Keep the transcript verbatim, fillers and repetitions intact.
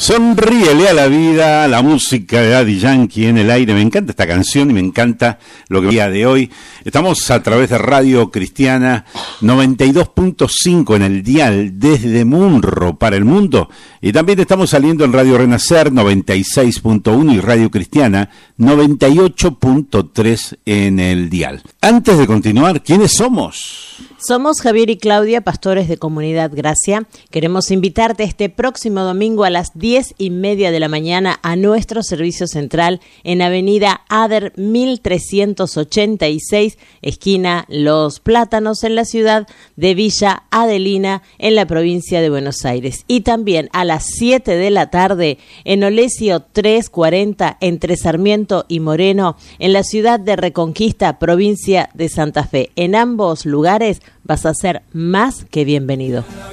Sonríele a la vida, la música de Daddy Yankee en el aire. Me encanta esta canción y me encanta lo que día de hoy. Estamos a través de Radio Cristiana noventa y dos punto cinco en el dial desde Munro para el mundo. Y también estamos saliendo en Radio Renacer noventa y seis punto uno y Radio Cristiana noventa y ocho punto tres en el dial. Antes de continuar, ¿quiénes somos? Somos Javier y Claudia, pastores de Comunidad Gracia. Queremos invitarte este próximo domingo a las diez y media de la mañana a nuestro servicio central en Avenida Ader mil trescientos ochenta y seis, esquina Los Plátanos, en la ciudad de Villa Adelina, en la provincia de Buenos Aires. Y también a las siete de la tarde en Olesio trescientos cuarenta, entre Sarmiento y Moreno, en la ciudad de Reconquista, provincia de Santa Fe. En ambos lugares vas a ser más que bienvenido.